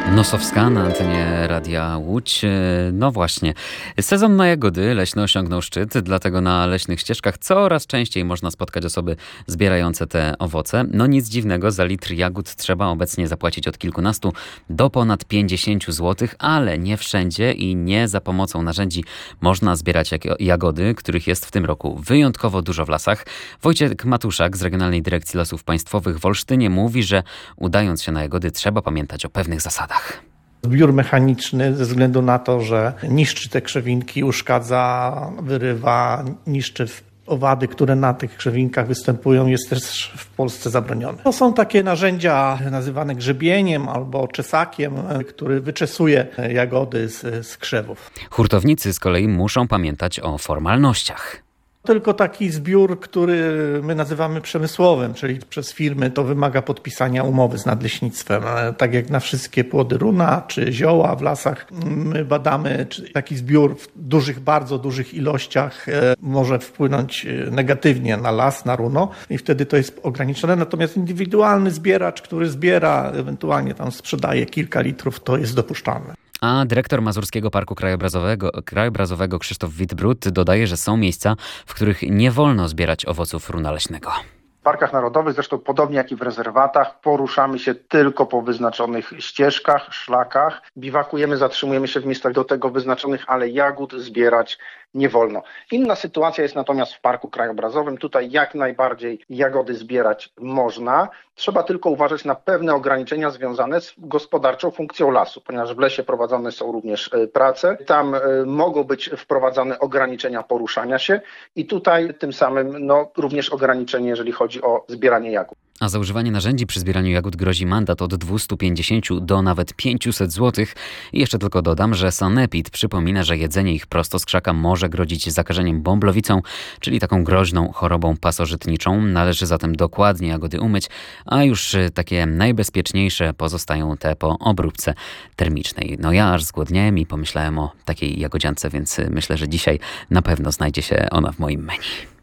Nosowska na antenie Radia Łódź. No właśnie, sezon na jagody leśne osiągnął szczyt, dlatego na leśnych ścieżkach coraz częściej można spotkać osoby zbierające te owoce. No nic dziwnego, za litr jagód trzeba obecnie zapłacić od kilkunastu do ponad 50 zł, ale nie wszędzie i nie za pomocą narzędzi można zbierać jagody, których jest w tym roku wyjątkowo dużo w lasach. Wojciech Matuszak z Regionalnej Dyrekcji Lasów Państwowych w Olsztynie mówi, że udając się na jagody trzeba pamiętać o pewnych zasadach. Zbiór mechaniczny ze względu na to, że niszczy te krzewinki, uszkadza, wyrywa, niszczy owady, które na tych krzewinkach występują, jest też w Polsce zabronione. To są takie narzędzia nazywane grzebieniem albo czesakiem, który wyczesuje jagody z krzewów. Hurtownicy z kolei muszą pamiętać o formalnościach. Tylko taki zbiór, który my nazywamy przemysłowym, czyli przez firmy, to wymaga podpisania umowy z nadleśnictwem. Tak jak na wszystkie płody runa czy zioła w lasach, my badamy, czy taki zbiór w bardzo dużych ilościach może wpłynąć negatywnie na las, na runo i wtedy to jest ograniczone. Natomiast indywidualny zbieracz, który zbiera, ewentualnie tam sprzedaje kilka litrów, to jest dopuszczalne. A dyrektor Mazurskiego Parku Krajobrazowego Krzysztof Wittbrut dodaje, że są miejsca, w których nie wolno zbierać owoców runa leśnego. W parkach narodowych, zresztą podobnie jak i w rezerwatach, poruszamy się tylko po wyznaczonych ścieżkach, szlakach. Biwakujemy, zatrzymujemy się w miejscach do tego wyznaczonych, ale jagód zbierać nie wolno. Inna sytuacja jest natomiast w parku krajobrazowym. Tutaj jak najbardziej jagody zbierać można. Trzeba tylko uważać na pewne ograniczenia związane z gospodarczą funkcją lasu, ponieważ w lesie prowadzone są również prace. Tam mogą być wprowadzane ograniczenia poruszania się i tutaj tym samym również ograniczenie, jeżeli chodzi o zbieranie jagód. A za używanie narzędzi przy zbieraniu jagód grozi mandat od 250 do nawet 500 zł. I jeszcze tylko dodam, że sanepid przypomina, że jedzenie ich prosto z krzaka może grozić zakażeniem bąblowicą, czyli taką groźną chorobą pasożytniczą. Należy zatem dokładnie jagody umyć, a już takie najbezpieczniejsze pozostają te po obróbce termicznej. No ja aż zgłodniałem i pomyślałem o takiej jagodziance, więc myślę, że dzisiaj na pewno znajdzie się ona w moim menu.